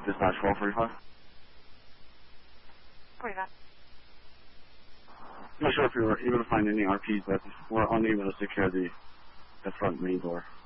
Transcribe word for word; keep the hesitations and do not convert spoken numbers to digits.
Dispatch twelve forty-five. forty-five. I'm not sure if we were able to find any R Ps, but we're unable to secure the, the front main door.